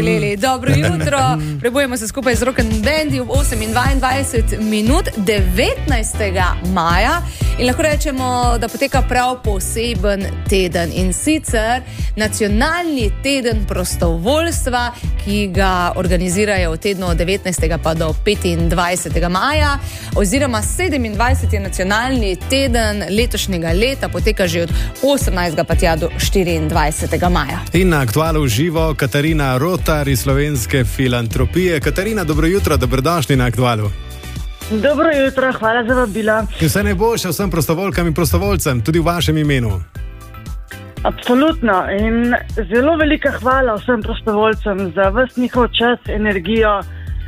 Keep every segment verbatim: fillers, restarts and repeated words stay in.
želeli. Dobro jutro, prebujemo se skupaj z Rock and Bandy ob osem in dvaindvajset minut devetnajstega maja in lahko rečemo, da poteka prav poseben teden in sicer nacionalni teden prostovoljstva, ki ga organizirajo v tednu od devetnajstega pa do petindvajsetega maja, oziroma sedemindvajseti nacionalni teden letošnjega leta poteka že od osemnajstega pa tja do štiriindvajsetega maja. In na Aktualu v živo Katarina Rotar iz Slovenske filantropije. Katarina, dobro jutro, dobrodošli na Aktualu. Dobro jutro, hvala za vabila. Vse najboljše vsem prostovoljkam in prostovoljcem, tudi v vašem imenu. Absolutno in zelo velika hvala vsem prostovoljcem za ves njihov čas, energijo,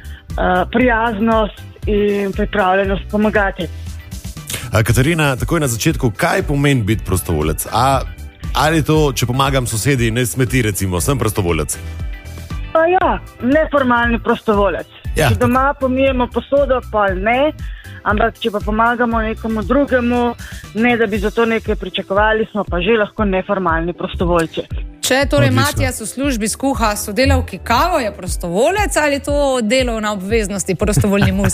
prijaznost in pripravljenost pomagati. A, Katarina, takoj na začetku, kaj pomeni biti prostovoljec? A, ali to, če pomagam sosedi, ne smeti, recimo, sem prostovoljec? Pa ja, neformalni prostovoljec. Ja. Če doma pomijemo posodo, pa ne, ampak če pa pomagamo nekomu drugemu, ne da bi za to nekaj pričakovali, smo pa že lahko neformalni prostovoljci. Če torej Matijas v službi skuha sodelavki kavo, je prostovoljec ali to delovna obveznosti, prostovoljni mus?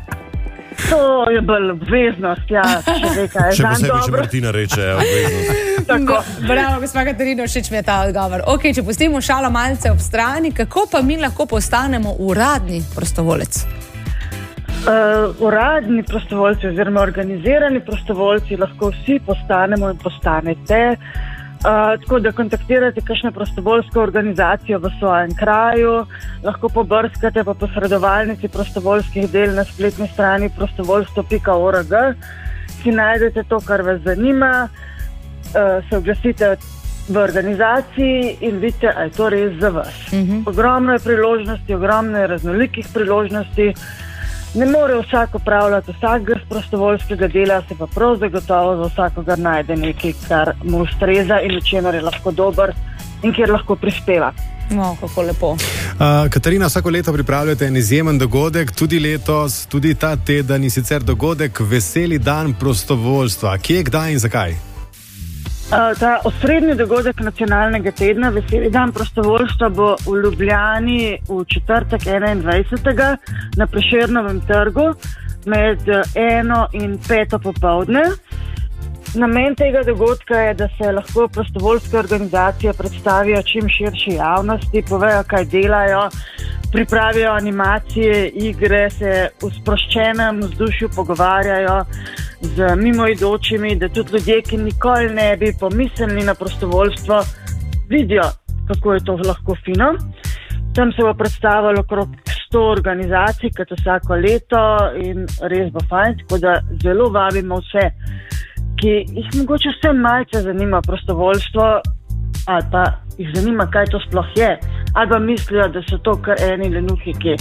To je bolj obveznost, ja, če nekaj. Še posebej, če Martina reče, je obveznost. Tako. Bravo, gospa Katarina, všeč mi je ta odgovor. Ok, če pustimo šalo malce ob strani, kako pa mi lahko postanemo uradni prostovoljec? Uh, uradni prostovoljci oziroma organizirani prostovoljci lahko vsi postanemo in postanete. Uh, tako da kontaktirate kakšno prostovoljsko organizacijo v svojem kraju, lahko pobrskate po posredovalnici prostovoljskih del na spletni strani prostovoljstvo pika org, si najdete to, kar vas zanima, uh, se oglasite v organizaciji in vidite, a je to res za vas. Uh-huh. Ogromno je priložnosti, ogromno je raznolikih priložnosti. Ne more vsak upravljati vsakega prostovoljskega dela, se pa prav zagotovo za vsakogar najde nekaj, kar mu ustreza in v čemer je lahko dober in kjer lahko prispeva. No, kako lepo. Uh, Katarina, vsako leto pripravljate en izjemen dogodek, tudi letos, tudi ta teden, in sicer dogodek Veseli dan prostovoljstva. Kje, kdaj in zakaj? Uh, ta osrednji dogodek nacionalnega tedna, Veseli dan prostovoljstva, bo v Ljubljani v četrtek enaindvajsetega na Prešernovem trgu med eno in peto popoldne. Namen tega dogodka je, da se lahko prostovoljske organizacije predstavijo čim širši javnosti, povejo, kaj delajo, pripravijo animacije, igre, se v sproščenem vzdušju pogovarjajo z mimoidočimi, da tudi ljudje, ki nikoli ne bi pomislili na prostovoljstvo, vidijo, kako je to lahko fino. Tam se bo predstavilo okrog sto organizacij, kot vsako leto, in res bo fajn, tako da zelo vabimo vse, ki jih mogoče vse malce zanima prostovoljstvo, ali pa jih zanima, kaj to sploh je, ali pa mislijo, da so to kar eni lenuhi, ki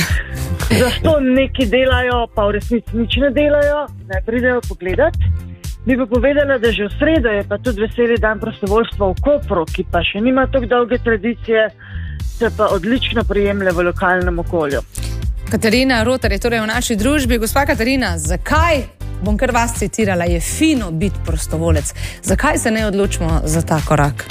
zato nekaj delajo, pa v resnici nič ne delajo, ne pridejo pogledat. Bi pa povedala, da že v sredo je pa tudi Veseli dan prostovoljstva v Kopru, ki pa še nima tako dolge tradicije, se pa odlično prijemlje v lokalnem okolju. Katarina Rotar je torej v naši družbi. Gospa Katarina, zakaj, bom kar vas citirala, je fino biti prostovoljec? Zakaj se ne odločimo za ta korak?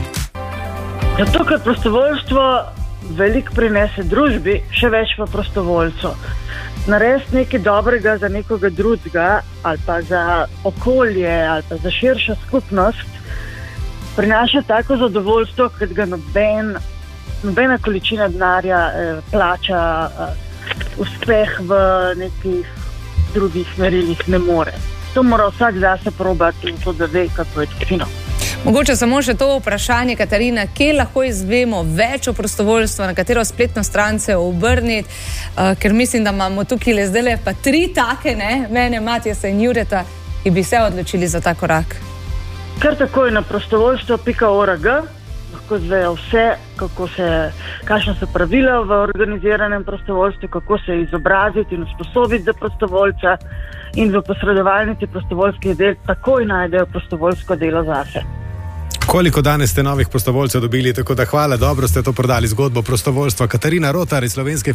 Zato, ker prostovoljstvo veliko prinese družbi, še več pa prostovoljcu. Narediti nekaj dobrega za nekoga drugega, ali pa za okolje, ali pa za širšo skupnost, prinaša tako zadovoljstvo, kot ga noben, nobena količina denarja eh, plača eh, uspeh v nekih drugih merilih ne more. To mora vsak zase probati in to, da ve, kako je to fino. Mogoče samo še to vprašanje, Katarina, kje lahko izvemo več o prostovoljstvu, na katero spletno stran se obrniti, uh, ker mislim, da imamo tukaj le zdaj pa tri take, ne, mene, Matijasa in Jureta, ki bi se odločili za ta korak. Kar takoj na prostovoljstvo pika org, lahko zvejo vse, kako se, kakšne so pravila v organiziranem prostovoljstvu, kako se izobraziti in usposobiti za prostovoljca, in v posredovalnici prostovoljskih del takoj najdejo prostovoljsko delo zase. Koliko danes ste novih prostovoljcev dobili, tako da hvala, dobro ste to prodali zgodbo prostovoljstva. Katarina Rotar iz Slovenske